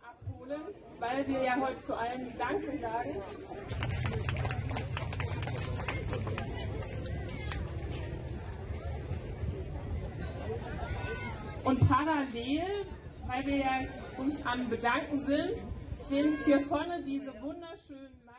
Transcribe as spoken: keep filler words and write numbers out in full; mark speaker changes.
Speaker 1: abholen, weil wir ja heute zu allen Danke sagen. Und parallel, weil wir ja uns am Bedanken sind, sind hier vorne diese wunderschönen